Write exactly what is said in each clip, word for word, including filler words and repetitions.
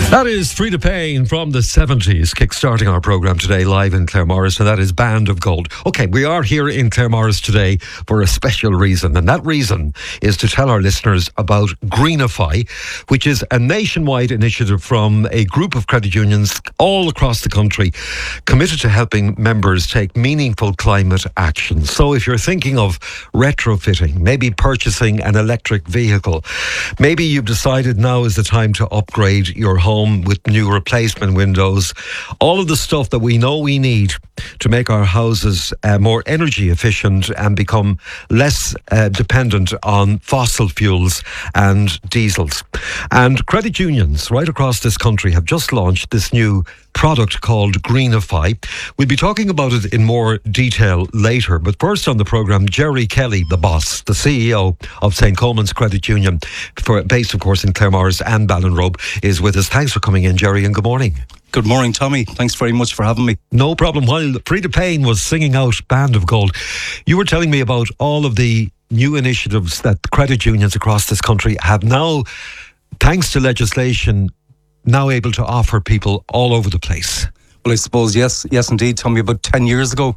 That is Frida Payne from the seventies, kickstarting our programme today live in Claremorris, and that is Band of Gold. Okay, we are here in Claremorris today for a special reason, and that reason is to tell our listeners about Greenify, which is a nationwide initiative from a group of credit unions all across the country committed to helping members take meaningful climate action. So if you're thinking of retrofitting, maybe purchasing an electric vehicle, maybe you've decided now is the time to upgrade your home with new replacement windows, all of the stuff that we know we need to make our houses uh, more energy efficient and become less uh, dependent on fossil fuels and diesels. And credit unions right across this country have just launched this new product called Greenify. We'll be talking about it in more detail later, but first on the programme, Jerry Kelly, the boss, the C E O of Saint Coleman's Credit Union, for, based of course in Claremorris and Ballinrobe, is with us. Thanks for coming in, Jerry, and good morning. Good morning, Tommy. Thanks very much for having me. No problem. While Frida Payne was singing out Band of Gold, you were telling me about all of the new initiatives that credit unions across this country have now, thanks to legislation, now able to offer people all over the place. Well, I suppose, yes, yes indeed, Tommy. About ten years ago,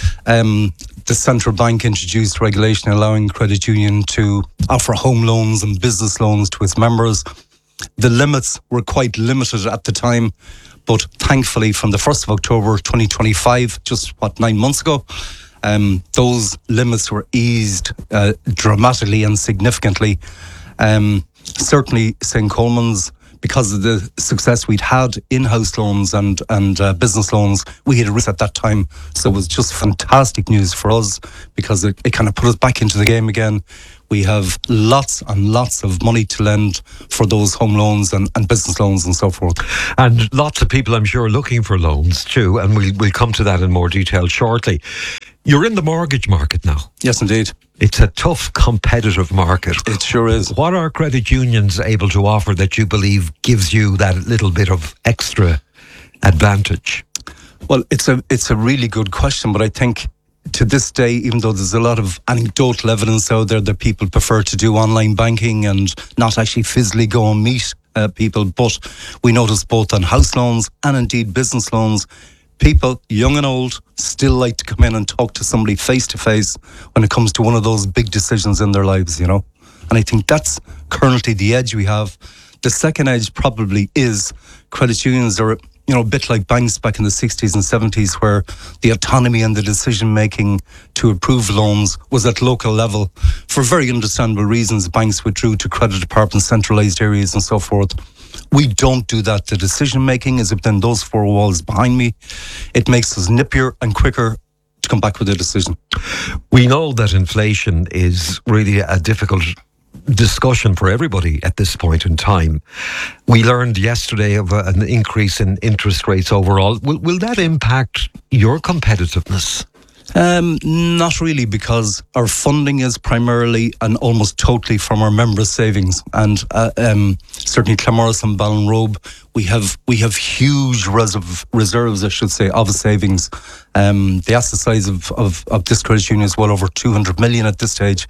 um, the central bank introduced regulation allowing credit union to offer home loans and business loans to its members. The limits were quite limited at the time, but thankfully from the first of October twenty twenty-five, just what, nine months ago, um, those limits were eased uh, dramatically and significantly. Um, certainly Saint Coleman's, because of the success we'd had in house loans and and uh, business loans, we had a risk at that time. So it was just fantastic news for us because it, it kind of put us back into the game again. We have lots and lots of money to lend for those home loans and, and business loans and so forth. And lots of people, I'm sure, looking for loans too, and we'll, we'll come to that in more detail shortly. You're in the mortgage market now. Yes, indeed. It's a tough, competitive market. It sure is. What are credit unions able to offer that you believe gives you that little bit of extra advantage? Well, it's a it's a really good question, but I think to this day, even though there's a lot of anecdotal evidence out there that people prefer to do online banking and not actually physically go and meet uh, people, but we notice both on house loans and indeed business loans, people, young and old, still like to come in and talk to somebody face to face when it comes to one of those big decisions in their lives, you know. And I think that's currently the edge we have. The second edge probably is credit unions are, you know, a bit like banks back in the sixties and seventies, where the autonomy and the decision making to approve loans was at local level. For very understandable reasons, banks withdrew to credit departments, centralised areas and so forth. We don't do that. The decision making is within those four walls behind me. It makes us nippier and quicker to come back with a decision. We know that inflation is really a difficult discussion for everybody at this point in time. We learned yesterday of a, an increase in interest rates overall. Will, will that impact your competitiveness? Um, not really, because our funding is primarily and almost totally from our members' savings, and uh, um, certainly Claremorris and Ballinrobe, we have we have huge reserve, reserves, I should say, of savings. Um, the asset size of, of, of this credit union is well over two hundred million at this stage,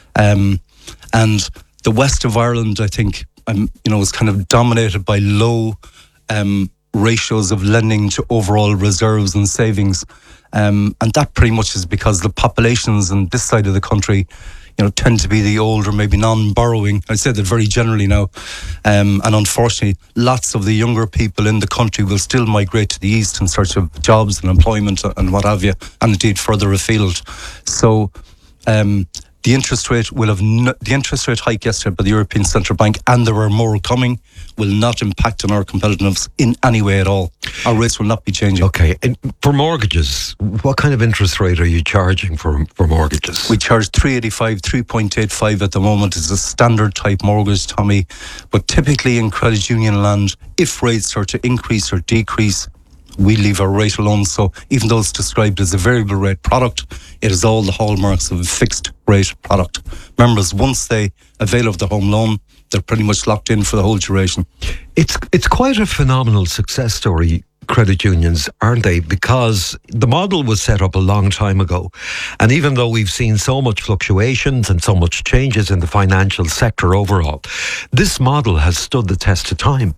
um, and the west of Ireland, I think, um, you know, is kind of dominated by low um, ratios of lending to overall reserves and savings. Um, and that pretty much is because the populations in this side of the country, you know, tend to be the older, maybe non-borrowing. I say that very generally now. Um, and unfortunately, lots of the younger people in the country will still migrate to the east in search of jobs and employment and what have you, and indeed further afield. So um, the interest rate will have no, the interest rate hike yesterday by the European Central Bank, and there are more coming, will not impact on our competitiveness in any way at all. Our rates will not be changing. Okay. And for mortgages, what kind of interest rate are you charging for for mortgages? We charge three eighty-five, three point eight five at the moment. It's a standard type mortgage, Tommy. But typically in credit union land, if rates are to increase or decrease, we leave our rate alone. So even though it's described as a variable rate product, it is all the hallmarks of a fixed rate product. Members, once they avail of the home loan, they're pretty much locked in for the whole duration. It's it's quite a phenomenal success story, credit unions, aren't they? Because the model was set up a long time ago. And even though we've seen so much fluctuations and so much changes in the financial sector overall, this model has stood the test of time.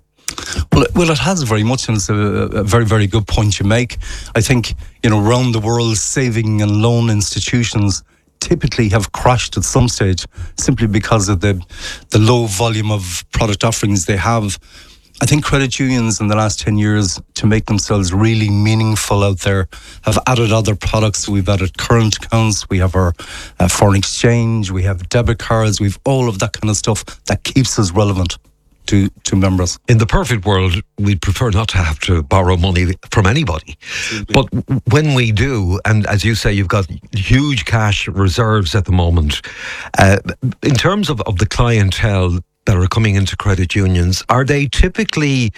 Well, well, it has very much, and it's a, a very, very good point you make. I think, you know, around the world, saving and loan institutions typically have crashed at some stage simply because of the the low volume of product offerings they have. I think credit unions in the last ten years, to make themselves really meaningful out there, have added other products. We've added current accounts, we have our uh, foreign exchange, we have debit cards, we've all of that kind of stuff that keeps us relevant to, to members. In the perfect world, we'd prefer not to have to borrow money from anybody. Absolutely. But when we do, and as you say, you've got huge cash reserves at the moment, uh, in terms of, of the clientele that are coming into credit unions, are they typically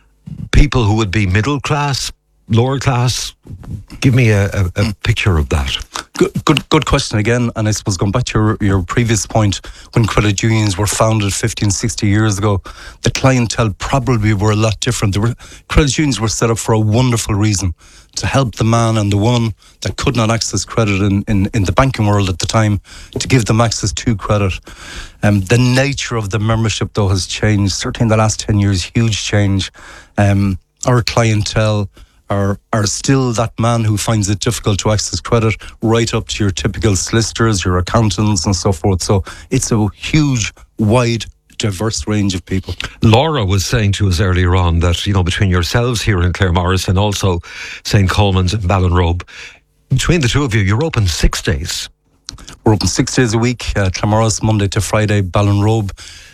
people who would be middle class, lower class? Give me a, a, a picture of that. Good, good, good question again. And I suppose going back to your, your previous point, when credit unions were founded fifteen, sixty years ago, the clientele probably were a lot different. They were, credit unions were set up for a wonderful reason, to help the man and the woman that could not access credit in, in, in the banking world at the time, to give them access to credit. Um, the nature of the membership, though, has changed. Certainly in the last ten years, huge change. Um, our clientele are are still that man who finds it difficult to access credit, right up to your typical solicitors, your accountants and so forth. So it's a huge, wide, diverse range of people. Laura was saying to us earlier on that, you know, between yourselves here in Claremorris and also Saint Coleman's and Ballinrobe, between the two of you, you're open six days. We're open six days a week, uh, Claremorris, Monday to Friday, Ballinrobe.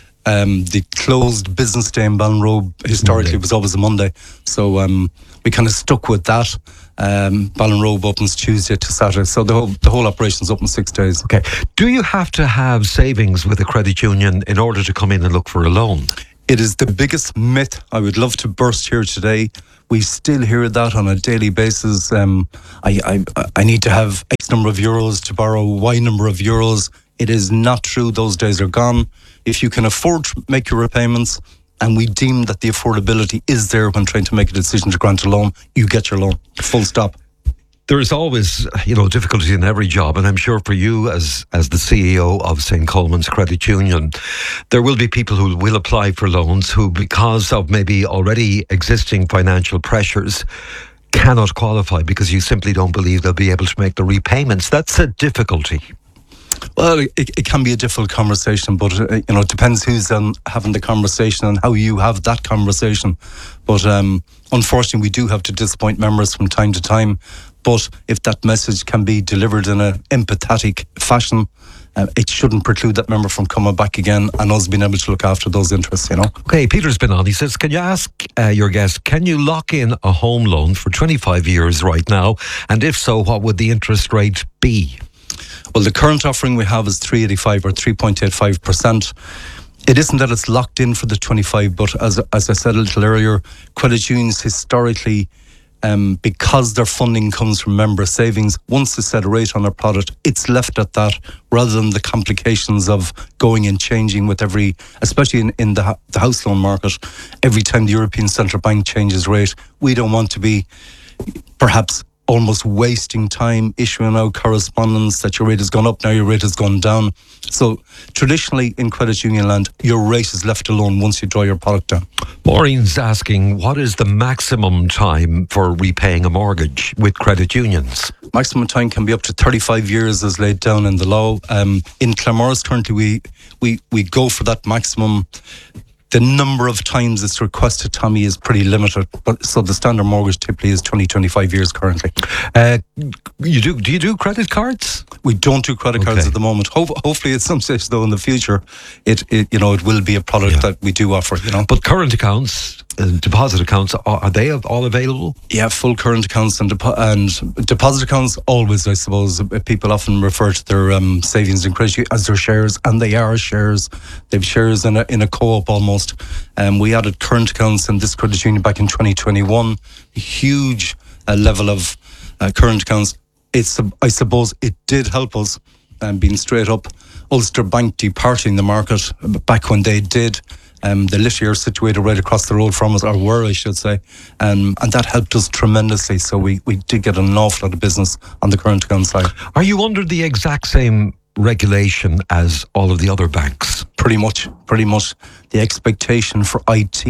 Um, the closed business day in Ballinrobe historically Monday. was always a Monday. So um, we kind of stuck with that. Um, Ballinrobe opens Tuesday to Saturday. So the whole, the whole operation's open six days. Okay. Do you have to have savings with a credit union in order to come in and look for a loan? It is the biggest myth I would love to burst here today. We still hear that on a daily basis. Um, I, I, I need to have X number of euros to borrow Y number of euros. It is not true. Those days are gone. If you can afford to make your repayments, and we deem that the affordability is there when trying to make a decision to grant a loan, you get your loan. Full stop. There is always, you know, difficulty in every job, and I'm sure for you as as the C E O of Saint Coleman's Credit Union, there will be people who will apply for loans who, because of maybe already existing financial pressures, cannot qualify because you simply don't believe they'll be able to make the repayments. That's a difficulty. Well, it, it can be a difficult conversation, but uh, you know, it depends who's um, having the conversation and how you have that conversation. But um, unfortunately, we do have to disappoint members from time to time. But if that message can be delivered in an empathetic fashion, uh, it shouldn't preclude that member from coming back again and us being able to look after those interests, you know. Okay, Peter's been on. He says, can you ask uh, your guest, can you lock in a home loan for twenty-five years right now? And if so, what would the interest rate be? Well, the current offering we have is three eighty-five or three point eight five percent. It isn't that it's locked in for the twenty-five, but as as I said a little earlier, credit unions historically, um, because their funding comes from member savings, once they set a rate on a product, it's left at that, rather than the complications of going and changing with every, especially in, in the, the house loan market, every time the European Central Bank changes rate. We don't want to be perhaps almost wasting time issuing out correspondence that your rate has gone up, now your rate has gone down. So traditionally in credit union land, your rate is left alone once you draw your product down. Maureen's asking, what is the maximum time for repaying a mortgage with credit unions? Maximum time can be up to thirty-five years as laid down in the law. Um, in Claremorris currently we, we, we go for that maximum. The number of times it's requested, Tommy, is pretty limited. But so the standard mortgage typically is twenty, twenty-five years currently. Uh, you do? Do you do credit cards? We don't do credit cards okay. at the moment. Ho- hopefully, at some stage, though, in the future, it, it you know it will be a product yeah. that we do offer. You know, but current accounts, uh, deposit accounts, are, are they all available? Yeah, full current accounts and depo- and deposit accounts. Always, I suppose, people often refer to their um, savings and credit as their shares, and they are shares. They've shares in a in a co-op almost. Um, we added current accounts in this credit union back in twenty twenty-one. A huge uh, level of uh, current accounts. It's, I suppose, it did help us, um, being straight up. Ulster Bank departing the market back when they did. Um, they literally are situated right across the road from us, or were, I should say, um, and that helped us tremendously. So we, we did get an awful lot of business on the current account side. Are you under the exact same regulation as all of the other banks? Pretty much, pretty much. The expectation for I T,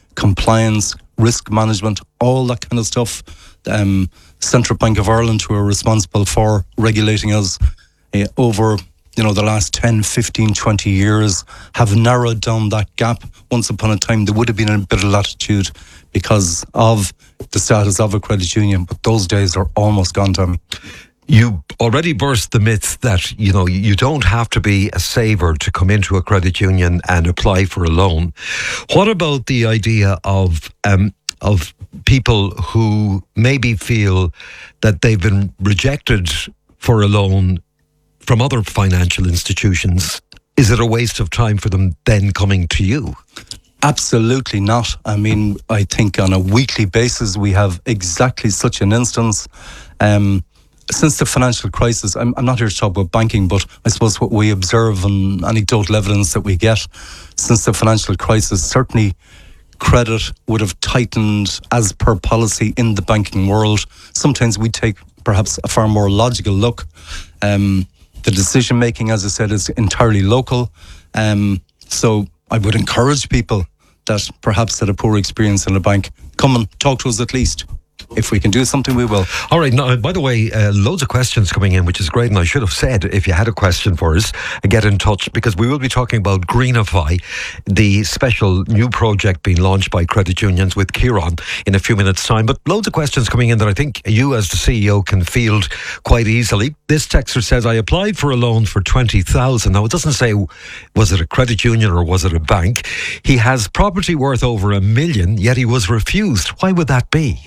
compliance, risk management, all that kind of stuff. Um, Central Bank of Ireland, who are responsible for regulating us uh, over you know the last ten, fifteen, twenty years, have narrowed down that gap. Once upon a time, there would have been a bit of latitude because of the status of a credit union, but those days are almost gone, Tommy. You already burst the myth that, you know, you don't have to be a saver to come into a credit union and apply for a loan. What about the idea of um, of people who maybe feel that they've been rejected for a loan from other financial institutions? Is it a waste of time for them then coming to you? Absolutely not. I mean, I think on a weekly basis we have exactly such an instance. Um, since the financial crisis, I'm, I'm not here to talk about banking, but I suppose what we observe and anecdotal evidence that we get since the financial crisis, certainly credit would have tightened as per policy in the banking world. Sometimes we take perhaps a far more logical look. Um, the decision making, as I said, is entirely local. Um, so I would encourage people that perhaps had a poor experience in a bank, come and talk to us at least. If we can do something, we will. All right. Now, by the way, uh, loads of questions coming in, which is great. And I should have said, if you had a question for us, get in touch, because we will be talking about Greenify, the special new project being launched by credit unions with Kieran in a few minutes' time. But loads of questions coming in that I think you as the C E O can field quite easily. This texter says, I applied for a loan for twenty thousand. Now, it doesn't say, was it a credit union or was it a bank? He has property worth over a million, yet he was refused. Why would that be?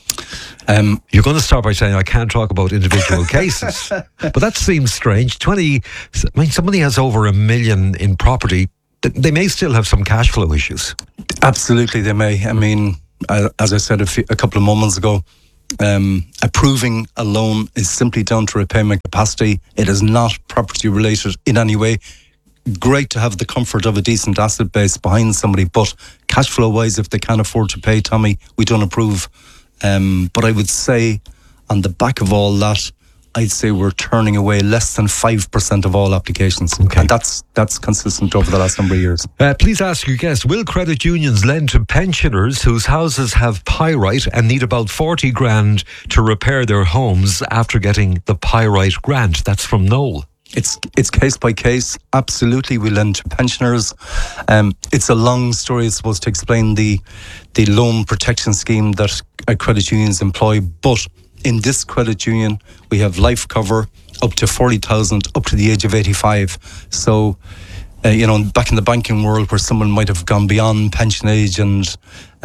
Um, You're going to start by saying I can't talk about individual cases, but that seems strange. Twenty, I mean, somebody has over a million in property. They may still have some cash flow issues. Absolutely, they may. I mean, as I said a, few, a couple of moments ago, um, approving a loan is simply down to repayment capacity. It is not property related in any way. Great to have the comfort of a decent asset base behind somebody, but cash flow wise, if they can't afford to pay, Tommy, we don't approve. Um, but I would say on the back of all that, I'd say we're turning away less than five percent of all applications. Okay. And that's that's consistent over the last number of years. Uh, please ask your guest, will credit unions lend to pensioners whose houses have pyrite and need about forty grand to repair their homes after getting the pyrite grant? That's from Noel. It's it's case by case. Absolutely, we lend to pensioners. Um, it's a long story, I suppose, to explain the the loan protection scheme that uh, credit unions employ. But in this credit union, we have life cover up to forty thousand, up to the age of eighty-five. So, uh, you know, back in the banking world, where someone might have gone beyond pension age and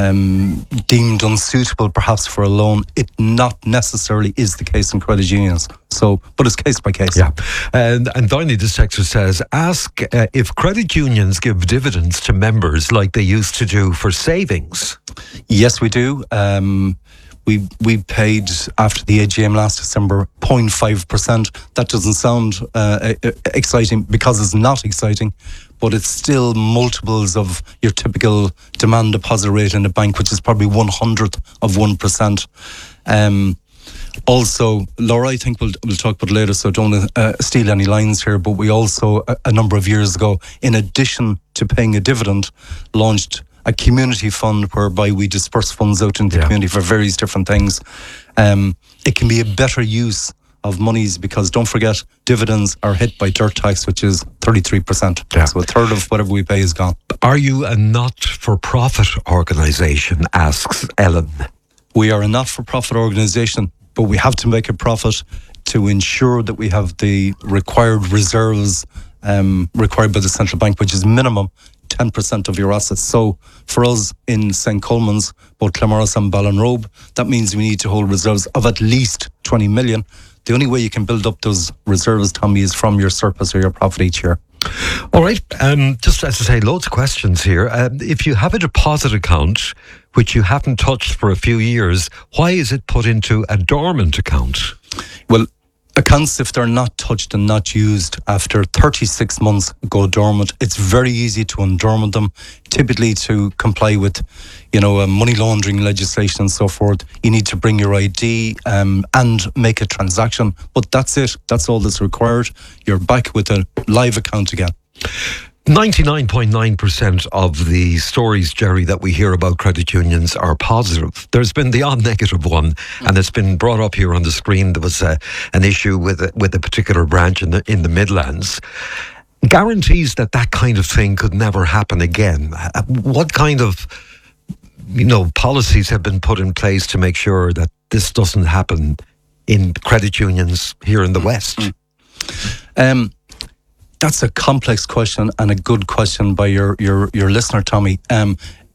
um, deemed unsuitable, perhaps for a loan, it not necessarily is the case in credit unions. So, but it's case by case. Yeah. And, and finally, this texter says, ask uh, if credit unions give dividends to members like they used to do for savings. Yes, we do. Um, we we paid after the A G M last December zero point five percent. That doesn't sound uh, exciting because it's not exciting, but it's still multiples of your typical demand deposit rate in a bank, which is probably one hundredth of one percent. Um, Also, Laura, I think we'll, we'll talk about later, so don't uh, steal any lines here, but we also, a, a number of years ago, in addition to paying a dividend, launched a community fund whereby we disperse funds out into the yeah. community for various different things. Um, it can be a better use of monies because, don't forget, dividends are hit by dirt tax, which is thirty-three percent. Yeah. So a third of whatever we pay is gone. Are you a not-for-profit organisation, asks Ellen. We are a not-for-profit organisation, but we have to make a profit to ensure that we have the required reserves um, required by the central bank, which is minimum ten percent of your assets. So for us in Saint Coleman's, both Claremorris and Ballinrobe, that means we need to hold reserves of at least twenty million. The only way you can build up those reserves, Tommy, is from your surplus or your profit each year. All right. Um, just as I say, loads of questions here. Um, if you have a deposit account which you haven't touched for a few years, why is it put into a dormant account? Well, accounts, if they're not touched and not used after thirty-six months, go dormant. It's very easy to undormant them. Typically, to comply with, you know, uh, money laundering legislation and so forth, you need to bring your I D um, and make a transaction. But that's it. That's all that's required. You're back with a live account again. ninety-nine point nine percent of the stories, Jerry, that we hear about credit unions are positive. There's been the odd negative one, and it's been brought up here on the screen. There was a, an issue with a, with a particular branch in the in the Midlands. Guarantees that that kind of thing could never happen again. What kind of, you know, policies have been put in place to make sure that this doesn't happen in credit unions here in the West? Um. That's a complex question and a good question by your your, your listener, Tommy. Um,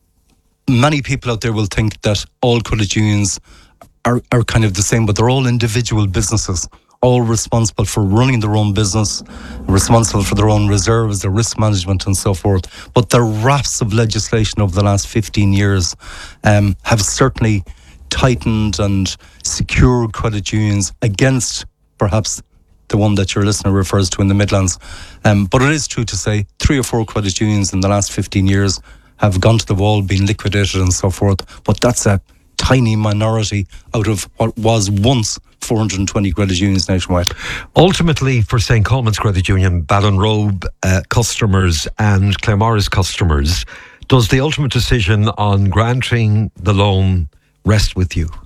many people out there will think that all credit unions are, are kind of the same, but they're all individual businesses, all responsible for running their own business, responsible for their own reserves, their risk management and so forth. But the rafts of legislation over the last fifteen years um, have certainly tightened and secured credit unions against perhaps the one that your listener refers to in the Midlands. Um, but it is true to say three or four credit unions in the last fifteen years have gone to the wall, been liquidated and so forth. But that's a tiny minority out of what was once four hundred twenty credit unions nationwide. Ultimately, for Saint Coleman's Credit Union, Ballinrobe uh, customers and Claremorris customers, does the ultimate decision on granting the loan rest with you?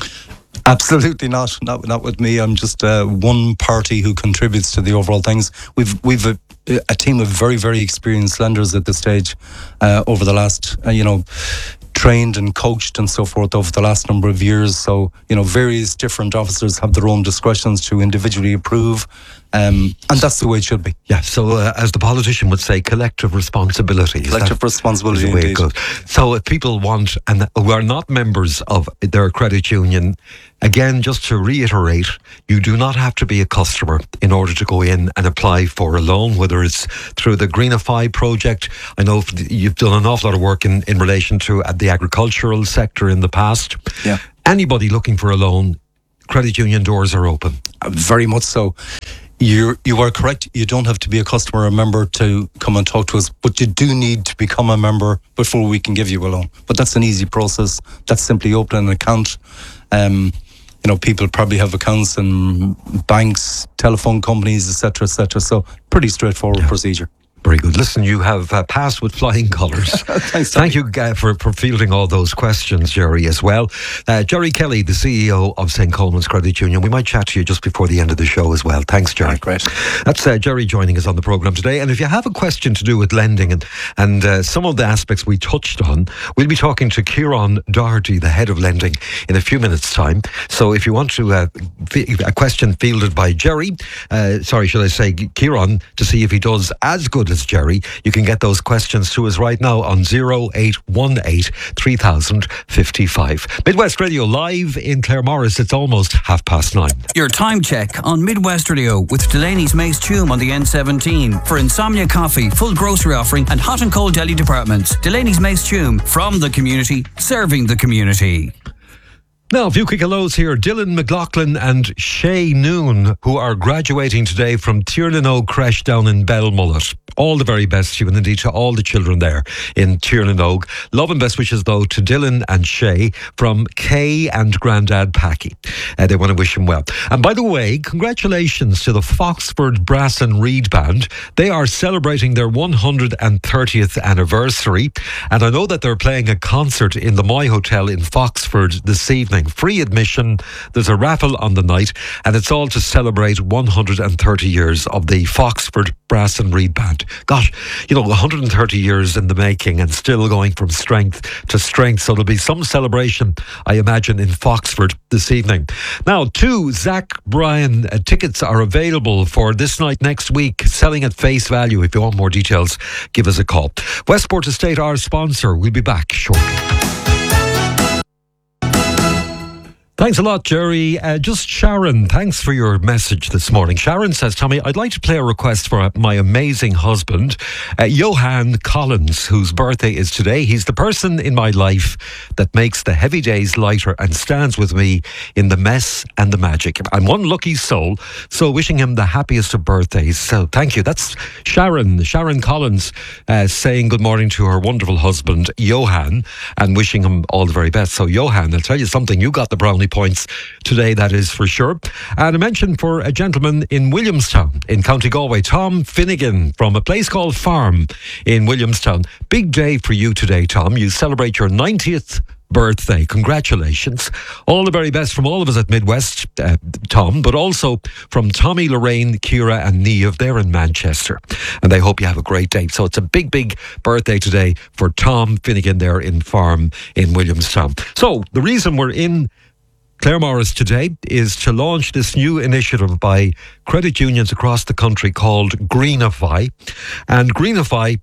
Absolutely not. Not not with me. I'm just uh, one party who contributes to the overall things. We've we've a, a team of very very experienced lenders at this stage uh, over the last uh, you know trained and coached and so forth over the last number of years. So you know various different officers have their own discretions to individually approve. Um, and that's the way it should be. Yeah, so uh, as the politician would say, collective responsibility. Collective that, responsibility, is the way indeed. It goes. So if people want, and who are not members of their credit union, again, just to reiterate, you do not have to be a customer in order to go in and apply for a loan, whether it's through the Greenify project. I know you've done an awful lot of work in, in relation to uh, the agricultural sector in the past. Yeah. Anybody looking for a loan, credit union doors are open. Uh, very much so. You you are correct. You don't have to be a customer or a member to come and talk to us, but you do need to become a member before we can give you a loan. But that's an easy process. That's simply opening an account. Um, you know, people probably have accounts in banks, telephone companies, et cetera, et cetera. So pretty straightforward yeah. procedure. Very good. Listen, you have uh, passed with flying colours. Thanks, Thank you uh, for, for fielding all those questions, Jerry, as well. Uh, Jerry Kelly, the C E O of Saint Coleman's Credit Union. We might chat to you just before the end of the show as well. Thanks, Jerry. Right, great. That's uh, Jerry joining us on the programme today. And if you have a question to do with lending and, and uh, some of the aspects we touched on, we'll be talking to Kieran Doherty, the head of lending, in a few minutes' time. So if you want to, uh, a question fielded by Jerry, uh, sorry, should I say Kieran, to see if he does as good as Jerry, you can get those questions to us right now on zero eight one eight three thousand fifty-five. Midwest Radio live in Claremorris. It's almost half past nine. Your time check on Midwest Radio with Delaney's Mace Tume on the N seventeen for Insomnia Coffee, full grocery offering and hot and cold deli departments. Delaney's Mace Tume, from the community, serving the community. Now, a few quick hellos here. Dylan McLaughlin and Shay Noon, who are graduating today from Tiernan Oak Creche down in Belmullet. All the very best to you, and indeed to all the children there in Tiernan Oak. Love and best wishes, though, to Dylan and Shay from Kay and Grandad Packy. Uh, they want to wish him well. And by the way, congratulations to the Foxford Brass and Reed Band. They are celebrating their one hundred thirtieth anniversary. And I know that they're playing a concert in the Moy Hotel in Foxford this evening. Free admission. There's a raffle on the night. And it's all to celebrate one hundred thirty years of the Foxford Brass and Reed Band. Gosh, you know, one hundred thirty years in the making and still going from strength to strength. So there'll be some celebration, I imagine, in Foxford this evening. Now, two Zach Bryan uh, tickets are available for this night next week, selling at face value. If you want more details, give us a call. Westport Estate, our sponsor. We'll be back shortly. Thanks a lot, Jerry. Uh, just Sharon, thanks for your message this morning. Sharon says, Tommy, I'd like to play a request for my amazing husband, uh, Johan Collins, whose birthday is today. He's the person in my life that makes the heavy days lighter and stands with me in the mess and the magic. I'm one lucky soul, so wishing him the happiest of birthdays. So thank you. That's Sharon, Sharon Collins, uh, saying good morning to her wonderful husband, Johan, and wishing him all the very best. So Johan, I'll tell you something, you got the brownie points today, that is for sure. And a mention for a gentleman in Williamstown in County Galway, Tom Finnegan, from a place called Farm in Williamstown. Big day for you today, Tom. You celebrate your ninetieth birthday. Congratulations. All the very best from all of us at Midwest, uh, Tom, but also from Tommy, Lorraine, Ciara and Niamh. They're in Manchester, and I hope you have a great day. So it's a big, big birthday today for Tom Finnegan there in Farm in Williamstown. So the reason we're in Claremorris today is to launch this new initiative by credit unions across the country called Greenify. And Greenify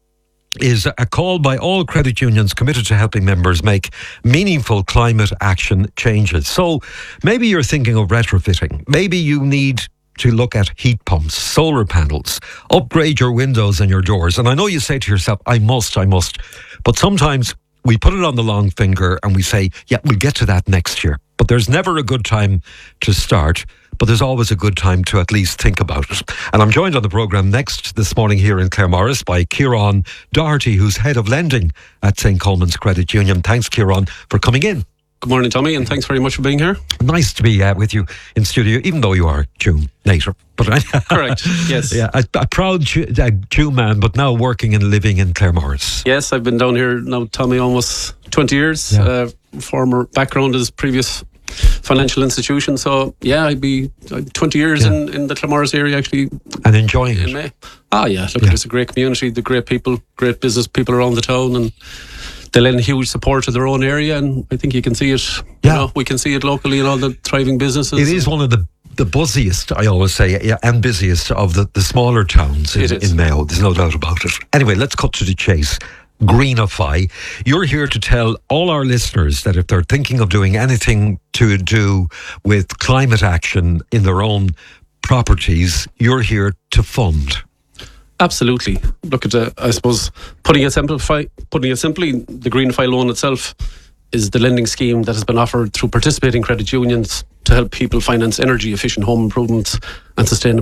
is a call by all credit unions committed to helping members make meaningful climate action changes. So maybe you're thinking of retrofitting. Maybe you need to look at heat pumps, solar panels, upgrade your windows and your doors. And I know you say to yourself, I must, I must. But sometimes we put it on the long finger and we say, yeah, we'll get to that next year. But there's never a good time to start. But there's always a good time to at least think about it. And I'm joined on the programme next this morning here in Claremorris by Kieran Doherty, who's Head of Lending at Saint Coleman's Credit Union. Thanks, Kieran, for coming in. Good morning, Tommy, and thanks very much for being here. Nice to be uh, with you in studio, even though you are June native. But Correct, yes. Yeah, a, a proud June man, but now working and living in Claremorris. Yes, I've been down here now, Tommy, almost twenty years. Yeah. Uh, former background is previous financial institution. So, yeah, I'd be uh, twenty years Yeah. in, in the Claremorris area, actually. And enjoying In it. May. Ah, yeah, look, Yeah. it's a great community, the great people, great business people around the town, and they lend huge support to their own area, and I think you can see it. Yeah. You know, we can see it locally in all the thriving businesses. It is one of the the buzziest, I always say, yeah, and busiest of the, the smaller towns in, It is. in Mayo. There's no doubt about it. Anyway, let's cut to the chase. Greenify. You're here to tell all our listeners that if they're thinking of doing anything to do with climate action in their own properties, you're here to fund. Absolutely. Look at the, I suppose, putting it simplify, putting it simply, the Greenify loan itself is the lending scheme that has been offered through participating credit unions to help people finance energy efficient home improvements and sustainable